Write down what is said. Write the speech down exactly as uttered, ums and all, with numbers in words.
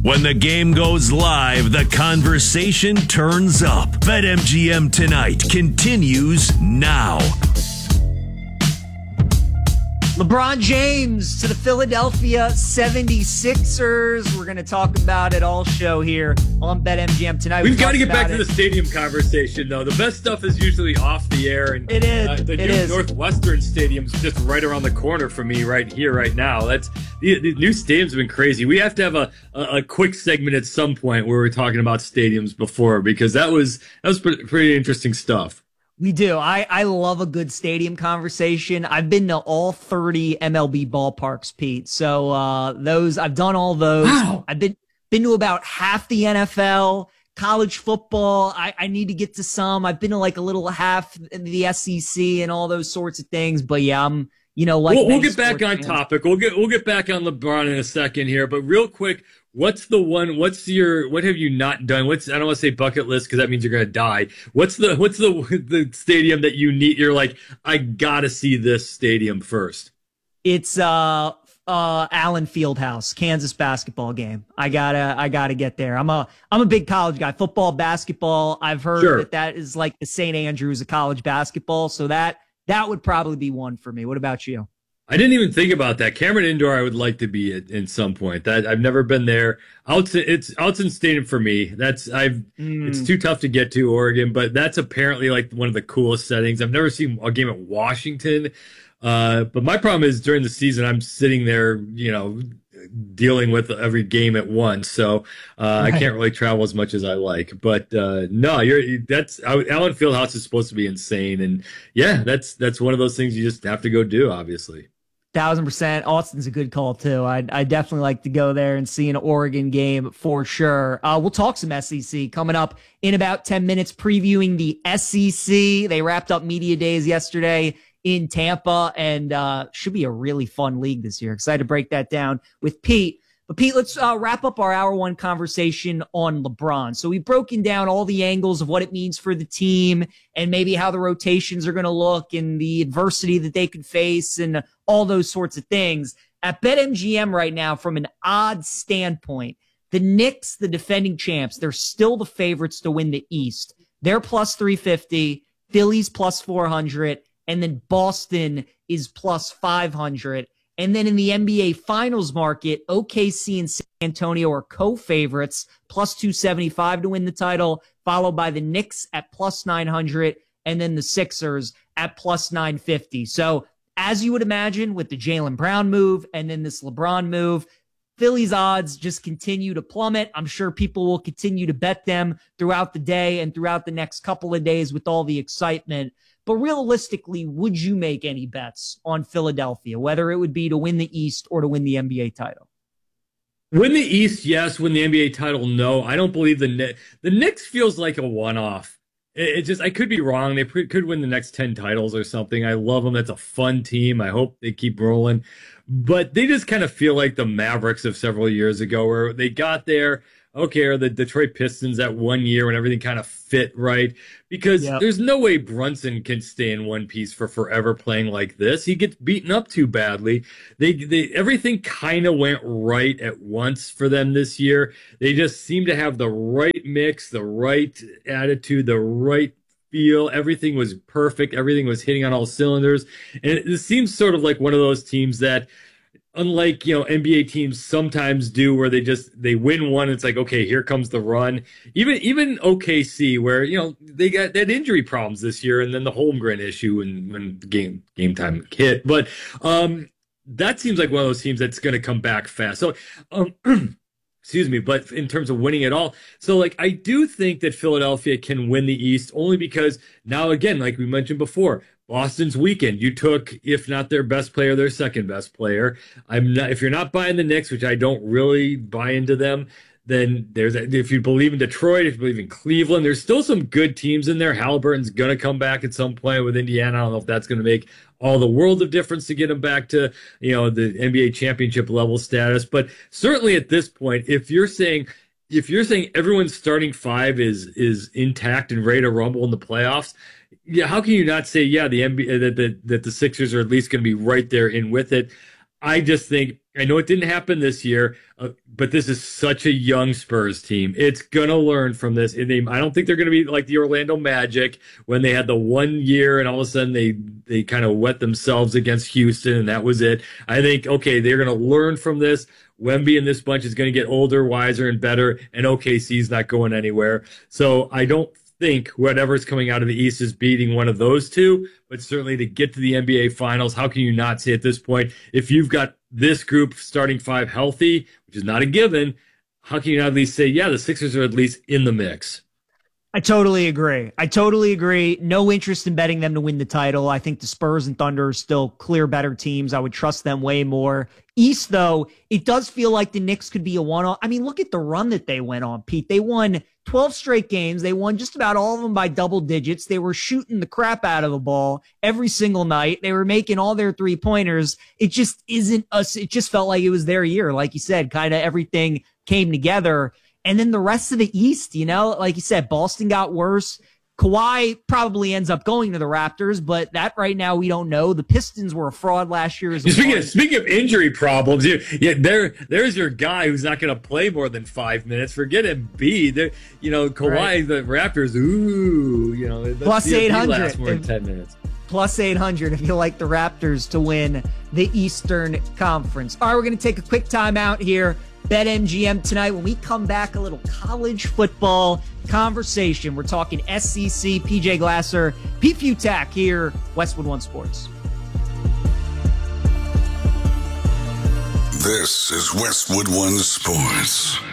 When the game goes live, the conversation turns up. BetMGM Tonight continues now. LeBron James to the Philadelphia seventy-sixers. We're going to talk about it all show here on BetMGM Tonight. We've got to get back to the stadium conversation, though. The best stuff is usually off the air. And it is. Uh, the it new is. Northwestern Stadium's just right around the corner for me right here, right now. That's the, the new stadiums have been crazy. We have to have a, a, a quick segment at some point where we're talking about stadiums before, because that was that was pretty, pretty interesting stuff. We do. I, I love a good stadium conversation. I've been to all thirty M L B ballparks, Pete. So uh, those I've done all those. Wow. I've been been to about half the N F L, college football. I, I need to get to some. I've been to like a little half in the S E C and all those sorts of things. But yeah, I'm you know like we'll, we'll many get back sports on fans. topic. We'll get we'll get back on LeBron in a second here. But real quick, what's the one? What's your? What have you not done? What's I don't want to say bucket list because that means you're gonna die. What's the What's the the stadium that you need? You're like, I gotta see this stadium first. It's uh uh Allen Fieldhouse, Kansas basketball game. I gotta I gotta get there. I'm a I'm a big college guy. Football, basketball. I've heard Sure. that that is like the Saint Andrews of college basketball. So that that would probably be one for me. What about you? I didn't even think about that. Cameron Indoor, I would like to be at in some point. That I've never been there. Outson, it's Outson Stadium for me. That's I've. Mm. It's too tough to get to Oregon, but that's apparently like one of the coolest settings. I've never seen a game at Washington, uh, but my problem is during the season I'm sitting there, you know, dealing with every game at once, so uh, Right. I can't really travel as much as I like. But uh, no, you're that's Allen Fieldhouse is supposed to be insane, and yeah, that's that's one of those things you just have to go do, obviously. Thousand percent. Austin's a good call too. I I definitely like to go there and see an Oregon game for sure. Uh, we'll talk some S E C coming up in about ten minutes, previewing the S E C. They wrapped up media days yesterday in Tampa, and uh, should be a really fun league this year. Excited to break that down with Pete. But Pete, let's uh, wrap up our hour one conversation on LeBron. So we've broken down all the angles of what it means for the team and maybe how the rotations are going to look and the adversity that they could face and all those sorts of things. At BetMGM right now, from an odds standpoint, the Knicks, the defending champs, they're still the favorites to win the East. They're plus three fifty, Philly's plus four hundred, and then Boston is plus five hundred. And then in the N B A Finals market, O K C and San Antonio are co-favorites, plus two seventy-five to win the title, followed by the Knicks at plus nine hundred, and then the Sixers at plus nine fifty. So as you would imagine, with the Jaylen Brown move and then this LeBron move, Philly's odds just continue to plummet. I'm sure people will continue to bet them throughout the day and throughout the next couple of days with all the excitement. But realistically, would you make any bets on Philadelphia, whether it would be to win the East or to win the N B A title? Win the East, yes. Win the N B A title, no. I don't believe the Knicks. The Knicks feels like a one-off. It, it just, I could be wrong. They pre- could win the next ten titles or something. I love them. That's a fun team. I hope they keep rolling. But they just kind of feel like the Mavericks of several years ago, where they got there. Okay, or the Detroit Pistons that one year when everything kind of fit right. Because Yep. there's no way Brunson can stay in one piece for forever playing like this. He gets beaten up too badly. They, they everything kind of went right at once for them this year. They just seem to have the right mix, the right attitude, the right feel. Everything was perfect. Everything was hitting on all cylinders. And it, it seems sort of like one of those teams that, unlike, you know, N B A teams sometimes do, where they just they win one, it's like, okay, here comes the run. Even even O K C, where, you know, they got that injury problems this year, and then the Holmgren issue when when game game time hit. But um, that seems like one of those teams that's going to come back fast. So, um, excuse me, but in terms of winning it all, so like I do think that Philadelphia can win the East, only because now again, like we mentioned before, Boston's weakened. You took, if not their best player, their second best player. I'm not. If you're not buying the Knicks, which I don't really buy into them, then there's. If you believe in Detroit, if you believe in Cleveland, there's still some good teams in there. Halliburton's gonna come back at some point with Indiana. I don't know if that's gonna make all the world of difference to get them back to, you know, the N B A championship level status. But certainly at this point, if you're saying if you're saying everyone's starting five is is intact and ready to rumble in the playoffs, yeah, how can you not say, yeah, the N B A, that the, that the Sixers are at least going to be right there in with it? I just think I know it didn't happen this year, uh, but this is such a young Spurs team. It's going to learn from this. And they, I don't think they're going to be like the Orlando Magic when they had the one year and all of a sudden they, they kind of wet themselves against Houston and that was it. I think, okay, they're going to learn from this. Wemby and this bunch is going to get older, wiser, and better, and O K C's not going anywhere. So I don't think whatever's coming out of the East is beating one of those two, but certainly to get to the N B A Finals, how can you not say at this point, if you've got this group starting five healthy, which is not a given, how can you not at least say, yeah, the Sixers are at least in the mix? I totally agree. I totally agree. No interest in betting them to win the title. I think the Spurs and Thunder are still clear better teams. I would trust them way more. East, though, it does feel like the Knicks could be a one-off. I mean, look at the run that they went on, Pete. They won twelve straight games. They won just about all of them by double digits. They were shooting the crap out of the ball every single night. They were making all their three-pointers. It just isn't us. It just felt like it was their year. Like you said, kind of everything came together. And then the rest of the East, you know, like you said, Boston got worse. Kawhi probably ends up going to the Raptors, but that right now we don't know. The Pistons were a fraud last year as well. Speaking of, speaking of injury problems, you, yeah, there, there's your guy who's not going to play more than five minutes. Forget Embiid. There, you know, Kawhi, right. The Raptors, ooh, you know, plus eight hundred. Last more than ten minutes. Plus eight hundred if you like the Raptors to win the Eastern Conference. All right, we're going to take a quick time out here. BetMGM tonight. When we come back, a little college football conversation. We're talking S E C, P J Glasser, Pete Fiutak here, Westwood One Sports. This is Westwood One Sports.